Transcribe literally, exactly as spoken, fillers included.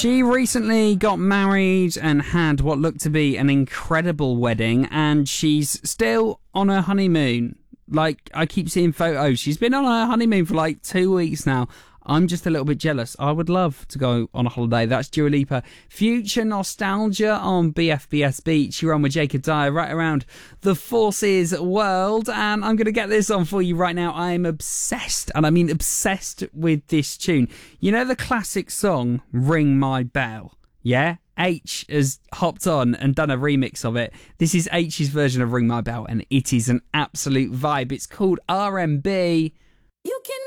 She recently got married and had what looked to be an incredible wedding, and she's still on her honeymoon. Like, I keep seeing photos. She's been on her honeymoon for like two weeks now. I'm just a little bit jealous. I would love to go on a holiday. That's Dua Lipa. Future Nostalgia on B F B S Beach. You're on with Jacob Dyer right around the Forces world. And I'm going to get this on for you right now. I'm obsessed, and I mean obsessed with this tune. You know the classic song, Ring My Bell? Yeah? H has hopped on and done a remix of it. This is H's version of Ring My Bell, and it is an absolute vibe. It's called R and B. You can